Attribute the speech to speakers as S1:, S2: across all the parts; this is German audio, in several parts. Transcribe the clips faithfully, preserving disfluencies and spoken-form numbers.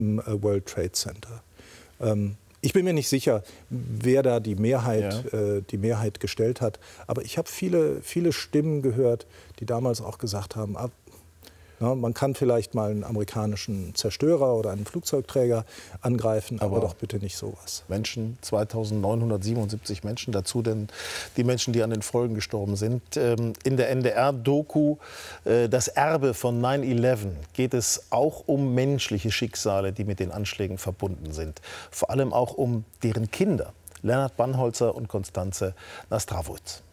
S1: im World Trade Center. Ähm, ich bin mir nicht sicher, wer da die Mehrheit, ja. äh, die Mehrheit gestellt hat. Aber ich habe viele, viele Stimmen gehört, die damals auch gesagt haben, ah, na, man kann vielleicht mal einen amerikanischen Zerstörer oder einen Flugzeugträger angreifen, aber, aber doch bitte nicht sowas.
S2: Menschen, zweitausendneunhundertsiebenundsiebzig Menschen, dazu denn die Menschen, die an den Folgen gestorben sind. Ähm, in der N D R-Doku äh, Das Erbe von neun elf geht es auch um menschliche Schicksale, die mit den Anschlägen verbunden sind. Vor allem auch um deren Kinder, Leonard Bannholzer und Konstanze Nastrawitz.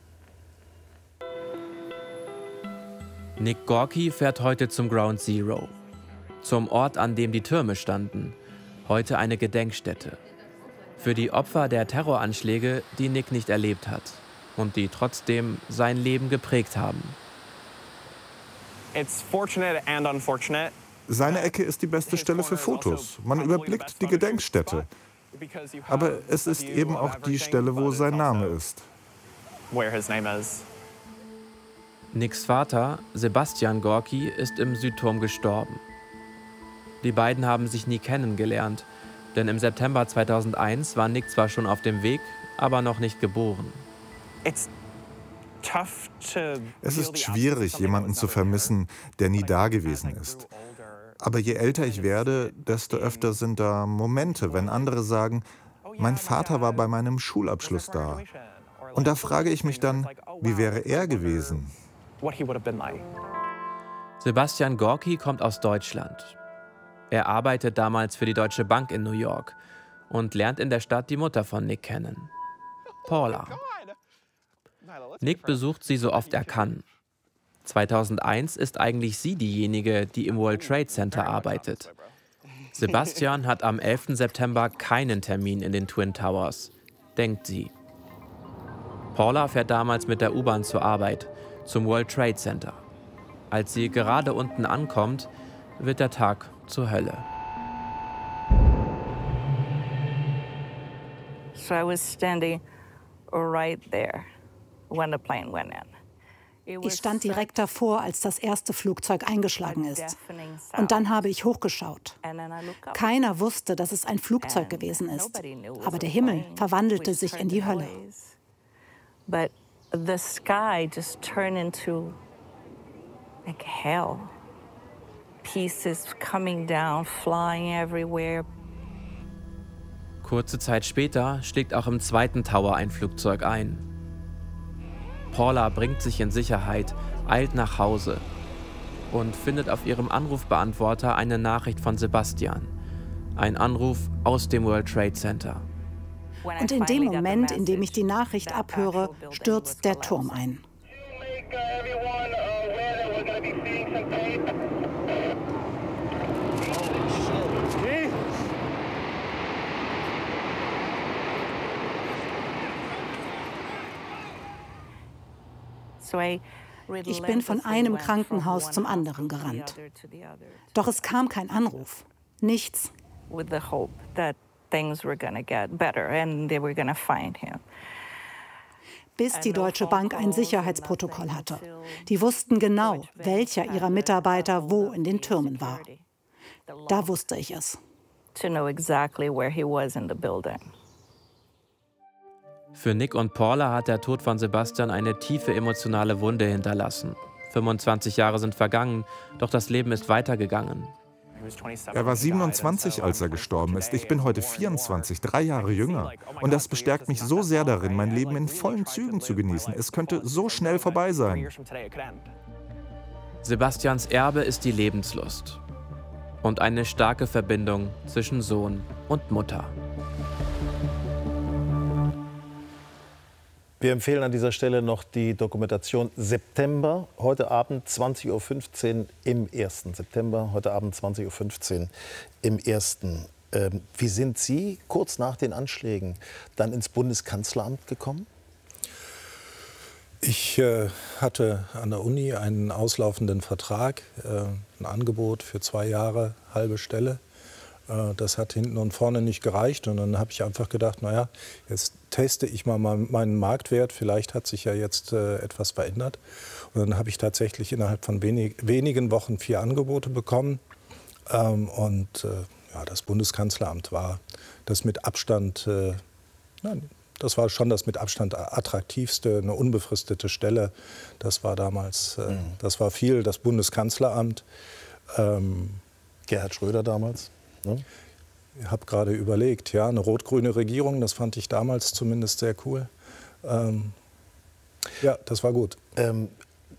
S3: Nick Gorky fährt heute zum Ground Zero, zum Ort, an dem die Türme standen, heute eine Gedenkstätte. Für die Opfer der Terroranschläge, die Nick nicht erlebt hat und die trotzdem sein Leben geprägt haben.
S4: Seine Ecke ist die beste Stelle für Fotos. Man überblickt die Gedenkstätte. Aber es ist eben auch die Stelle, wo sein Name ist.
S3: Nicks Vater, Sebastian Gorky, ist im Südturm gestorben. Die beiden haben sich nie kennengelernt, denn im September zweitausendeins war Nick zwar schon auf dem Weg, aber noch nicht geboren.
S4: Es ist schwierig, jemanden zu vermissen, der nie da gewesen ist. Aber je älter ich werde, desto öfter sind da Momente, wenn andere sagen, mein Vater war bei meinem Schulabschluss da. Und da frage ich mich dann, wie wäre er gewesen?
S3: Sebastian Gorky kommt aus Deutschland. Er arbeitet damals für die Deutsche Bank in New York und lernt in der Stadt die Mutter von Nick kennen, Paula. Nick besucht sie so oft er kann. zweitausendeins ist eigentlich sie diejenige, die im World Trade Center arbeitet. Sebastian hat am elften September keinen Termin in den Twin Towers, denkt sie. Paula fährt damals mit der U-Bahn zur Arbeit, zum World Trade Center. Als sie gerade unten ankommt, wird der Tag zur Hölle.
S5: So I was standing right there when the plane went in.
S6: Ich stand direkt davor, als das erste Flugzeug eingeschlagen ist. Und dann habe ich hochgeschaut. Keiner wusste, dass es ein Flugzeug gewesen ist. Aber der Himmel verwandelte sich in die Hölle.
S5: But the sky just turned into like hell. Pieces coming down, flying everywhere.
S3: Kurze Zeit später schlägt auch im zweiten Tower ein Flugzeug ein. Paula bringt sich in Sicherheit, eilt nach Hause und findet auf ihrem Anrufbeantworter eine Nachricht von Sebastian. Ein Anruf aus dem World Trade Center.
S6: Und in dem Moment, in dem ich die Nachricht abhöre, stürzt der Turm ein. Ich bin von einem Krankenhaus zum anderen gerannt. Doch es kam kein Anruf. Nichts. Bis die Deutsche Bank ein Sicherheitsprotokoll hatte. Die wussten genau, welcher ihrer Mitarbeiter wo in den Türmen war. Da wusste ich es.
S3: Für Nick und Paula hat der Tod von Sebastian eine tiefe emotionale Wunde hinterlassen. fünfundzwanzig Jahre sind vergangen, doch das Leben ist weitergegangen.
S4: Er war siebenundzwanzig, als er gestorben ist. Ich bin heute vierundzwanzig, drei Jahre jünger. Und das bestärkt mich so sehr darin, mein Leben in vollen Zügen zu genießen. Es könnte so schnell vorbei sein.
S3: Sebastians Erbe ist die Lebenslust und eine starke Verbindung zwischen Sohn und Mutter.
S2: Wir empfehlen an dieser Stelle noch die Dokumentation September, heute Abend zwanzig Uhr fünfzehn im Ersten. September, heute Abend zwanzig Uhr fünfzehn im Ersten. Ähm, wie sind Sie kurz nach den Anschlägen dann ins Bundeskanzleramt gekommen?
S1: Ich äh, hatte an der Uni einen auslaufenden Vertrag, äh, ein Angebot für zwei Jahre, halbe Stelle. Das hat hinten und vorne nicht gereicht und dann habe ich einfach gedacht, naja, jetzt teste ich mal meinen Marktwert, vielleicht hat sich ja jetzt äh, etwas verändert. Und dann habe ich tatsächlich innerhalb von wenig, wenigen Wochen vier Angebote bekommen ähm, und äh, ja, das Bundeskanzleramt war das mit Abstand, äh, nein, das war schon das mit Abstand attraktivste, eine unbefristete Stelle. Das war damals, äh, mhm. das war viel, das Bundeskanzleramt. Ähm,
S2: Gerhard Schröder damals, ne?
S1: Ich habe gerade überlegt, ja, eine rot-grüne Regierung, das fand ich damals zumindest sehr cool. Ähm, ja, das war gut.
S2: Ähm,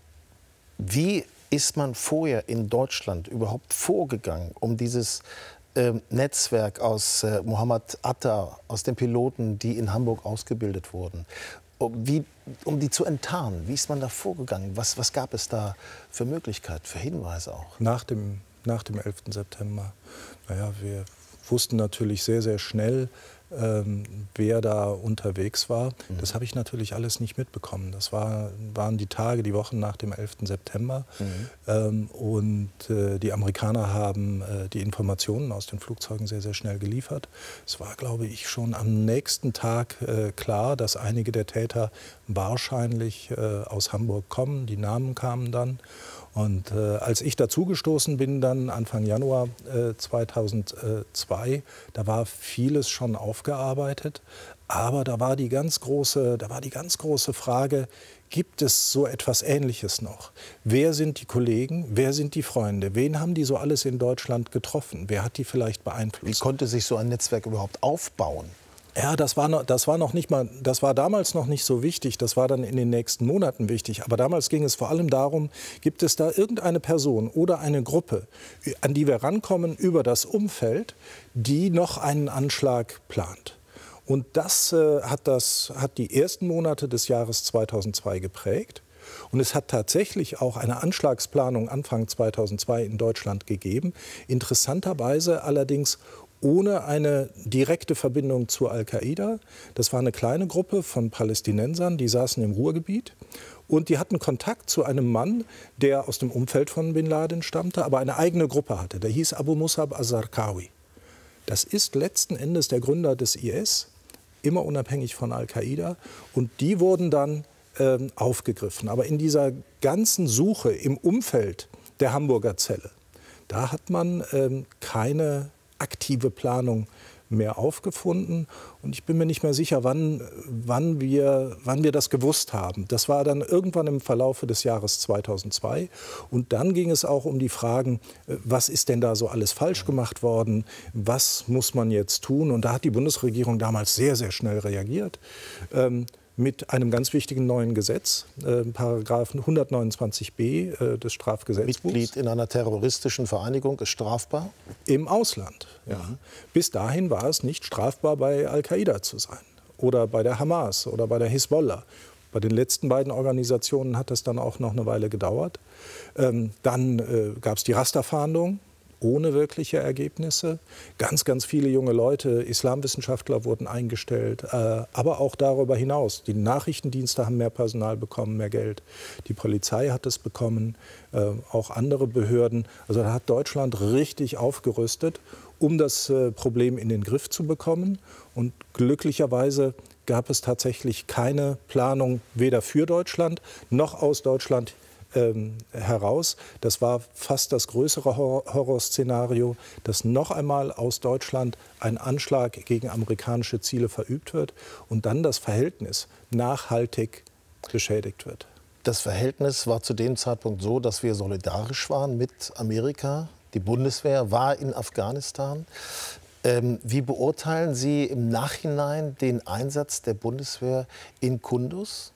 S2: wie ist man vorher in Deutschland überhaupt vorgegangen, um dieses ähm, Netzwerk aus äh, Mohammed Atta, aus den Piloten, die in Hamburg ausgebildet wurden, um, wie, um die zu enttarnen? Wie ist man da vorgegangen? Was, was gab es da für Möglichkeiten, für Hinweise auch?
S1: Nach dem, nach dem elften September, naja, wir wussten natürlich sehr, sehr schnell, ähm, wer da unterwegs war. Mhm. Das habe ich natürlich alles nicht mitbekommen. Das war, waren die Tage, die Wochen nach dem elften September. Mhm. Ähm, und äh, die Amerikaner haben äh, die Informationen aus den Flugzeugen sehr, sehr schnell geliefert. Es war, glaube ich, schon am nächsten Tag äh, klar, dass einige der Täter wahrscheinlich äh, aus Hamburg kommen. Die Namen kamen dann. Und äh, als ich dazugestoßen bin, dann Anfang Januar äh, zweitausendzwei, da war vieles schon aufgearbeitet. Aber da war die ganz große, da war die ganz große Frage, gibt es so etwas Ähnliches noch? Wer sind die Kollegen? Wer sind die Freunde? Wen haben die so alles in Deutschland getroffen? Wer hat die vielleicht beeinflusst?
S2: Wie konnte sich so ein Netzwerk überhaupt aufbauen?
S1: Ja, das war, noch, das war noch nicht mal, das war damals noch nicht so wichtig. Das war dann in den nächsten Monaten wichtig. Aber damals ging es vor allem darum, gibt es da irgendeine Person oder eine Gruppe, an die wir rankommen über das Umfeld, die noch einen Anschlag plant. Und das, äh, hat, das hat die ersten Monate des Jahres zweitausendzwei geprägt. Und es hat tatsächlich auch eine Anschlagsplanung Anfang zweitausendzwei in Deutschland gegeben. Interessanterweise allerdings ohne eine direkte Verbindung zu Al-Qaida. Das war eine kleine Gruppe von Palästinensern, die saßen im Ruhrgebiet. Und die hatten Kontakt zu einem Mann, der aus dem Umfeld von Bin Laden stammte, aber eine eigene Gruppe hatte. Der hieß Abu Musab al-Zarqawi. Das ist letzten Endes der Gründer des I S, immer unabhängig von Al-Qaida. Und die wurden dann ähm, aufgegriffen. Aber in dieser ganzen Suche im Umfeld der Hamburger Zelle, da hat man ähm, keine aktive Planung mehr aufgefunden. Und ich bin mir nicht mehr sicher, wann, wann, wir, wann wir das gewusst haben. Das war dann irgendwann im Verlaufe des Jahres zweitausendzwei. Und dann ging es auch um die Fragen, was ist denn da so alles falsch gemacht worden? Was muss man jetzt tun? Und da hat die Bundesregierung damals sehr, sehr schnell reagiert. Ähm, mit einem ganz wichtigen neuen Gesetz, äh, Paragraphen hundertneunundzwanzig b äh, des Strafgesetzbuchs.
S2: Mitglied in einer terroristischen Vereinigung ist strafbar?
S1: Im Ausland, ja. Mhm. Bis dahin war es nicht strafbar, bei Al-Qaida zu sein oder bei der Hamas oder bei der Hisbollah. Bei den letzten beiden Organisationen hat das dann auch noch eine Weile gedauert. Ähm, dann äh, gab es die Rasterfahndung, ohne wirkliche Ergebnisse. Ganz, ganz viele junge Leute, Islamwissenschaftler wurden eingestellt, äh, aber auch darüber hinaus. Die Nachrichtendienste haben mehr Personal bekommen, mehr Geld. Die Polizei hat es bekommen, äh, auch andere Behörden. Also da hat Deutschland richtig aufgerüstet, um das äh, Problem in den Griff zu bekommen. Und glücklicherweise gab es tatsächlich keine Planung, weder für Deutschland noch aus Deutschland Ähm, heraus. Das war fast das größere Hor- Horrorszenario, dass noch einmal aus Deutschland ein Anschlag gegen amerikanische Ziele verübt wird und dann das Verhältnis nachhaltig beschädigt wird.
S2: Das Verhältnis war zu dem Zeitpunkt so, dass wir solidarisch waren mit Amerika. Die Bundeswehr war in Afghanistan. Ähm, wie beurteilen Sie im Nachhinein den Einsatz der Bundeswehr in Kunduz?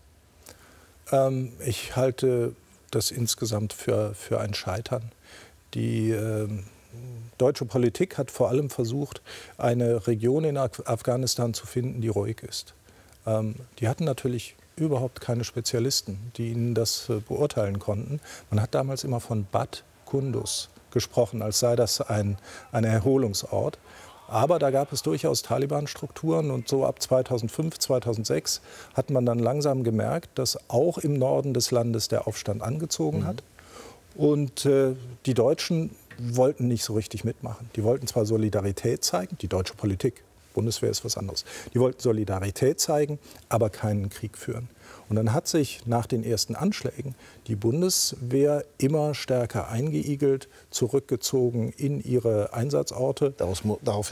S1: Ähm, ich halte das insgesamt für, für ein Scheitern. Die äh, deutsche Politik hat vor allem versucht, eine Region in Af- Afghanistan zu finden, die ruhig ist. Ähm, die hatten natürlich überhaupt keine Spezialisten, die ihnen das äh, beurteilen konnten. Man hat damals immer von Bad Kunduz gesprochen, als sei das ein, ein Erholungsort. Aber da gab es durchaus Taliban-Strukturen und so ab zweitausendfünf, zweitausendsechs hat man dann langsam gemerkt, dass auch im Norden des Landes der Aufstand angezogen mhm. hat. Und äh, die Deutschen wollten nicht so richtig mitmachen. Die wollten zwar Solidarität zeigen, die deutsche Politik, Bundeswehr ist was anderes. Die wollten Solidarität zeigen, aber keinen Krieg führen. Und dann hat sich nach den ersten Anschlägen die Bundeswehr immer stärker eingeigelt, zurückgezogen in ihre Einsatzorte.
S2: Daraus, darauf